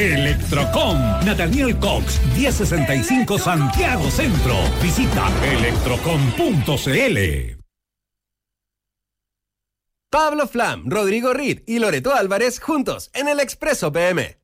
Electrocom, Nathaniel Cox, 1065 Santiago Centro. Visita electrocom.cl. Pablo Flam, Rodrigo Reed y Loreto Álvarez juntos en el Expreso PM.